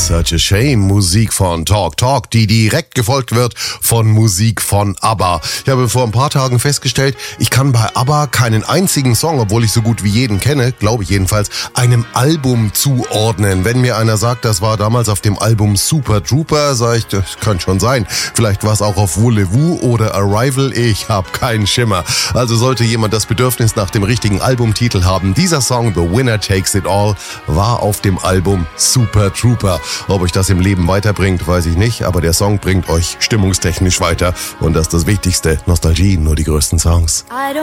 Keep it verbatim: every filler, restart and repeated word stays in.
Such a Shame, Musik von Talk Talk, die direkt gefolgt wird von Musik von ABBA. Ich habe vor ein paar Tagen festgestellt, ich kann bei ABBA keinen einzigen Song, obwohl ich so gut wie jeden kenne, glaube ich jedenfalls, einem Album zuordnen. Wenn mir einer sagt, das war damals auf dem Album Super Trooper, sage ich, das kann schon sein. Vielleicht war es auch auf Voulez-Vous oder Arrival, ich habe keinen Schimmer. Also sollte jemand das Bedürfnis nach dem richtigen Albumtitel haben, dieser Song, The Winner Takes It All, war auf dem Album Super Trooper. Ob euch das im Leben weiterbringt, weiß ich nicht, aber der Song bringt euch stimmungstechnisch weiter. Und das ist das Wichtigste. Nostalgie, nur die größten Songs.